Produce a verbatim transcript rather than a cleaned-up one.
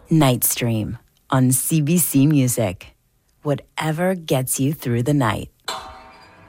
Nightstream on C B C Music. Whatever gets you through the night.